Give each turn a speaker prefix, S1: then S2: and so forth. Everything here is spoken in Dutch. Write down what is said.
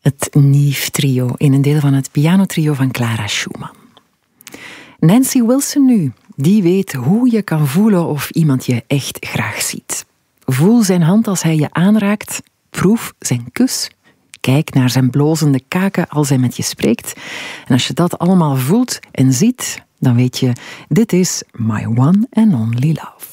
S1: Het Nief Trio in een deel van het pianotrio van Clara Schumann. Nancy Wilson nu, die weet hoe je kan voelen of iemand je echt graag ziet. Voel zijn hand als hij je aanraakt, proef zijn kus, kijk naar zijn blozende kaken als hij met je spreekt. En als je dat allemaal voelt en ziet, dan weet je, dit is my one and only love.